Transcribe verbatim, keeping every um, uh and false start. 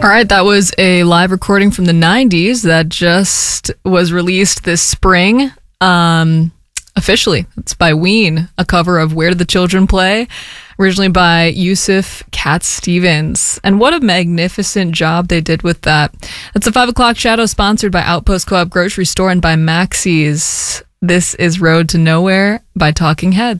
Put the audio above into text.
All right, that was a live recording from the nineties that just was released this spring. Um, officially, it's by Ween, a cover of Where Did the Children Play? Originally by Yusuf Cat Stevens. And what a magnificent job they did with that. That's a five o'clock shadow sponsored by Outpost Co-op Grocery Store and by Maxie's. This is Road to Nowhere by Talking Heads.